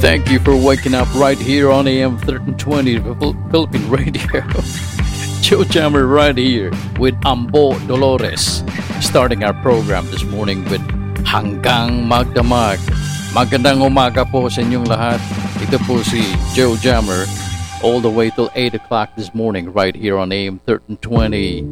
Thank you for waking up right here on AM 1320 Philippine Radio. Joe Jammer right here with Ambo Dolores. Starting our program this morning with Hanggang Magdamag. Magandang umaga po sa inyong lahat. Ito po si Joe Jammer all the way till 8 o'clock this morning right here on AM 1320